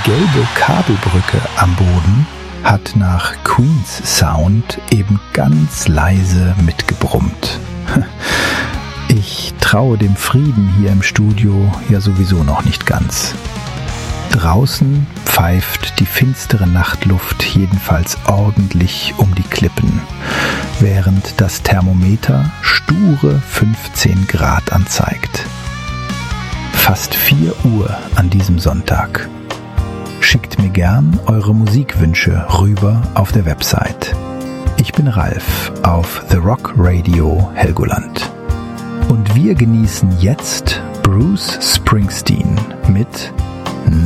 gelbe Kabelbrücke am Boden hat nach Queens Sound eben ganz leise mitgebrummt. Ich traue dem Frieden hier im Studio ja sowieso noch nicht ganz. Draußen pfeift die finstere Nachtluft jedenfalls ordentlich um die Klippen, während das Thermometer sture 15 Grad anzeigt. Fast 4 Uhr an diesem Sonntag. Schickt mir gern eure Musikwünsche rüber auf der Website. Ich bin Ralf auf The Rock Radio Helgoland. Und wir genießen jetzt Bruce Springsteen mit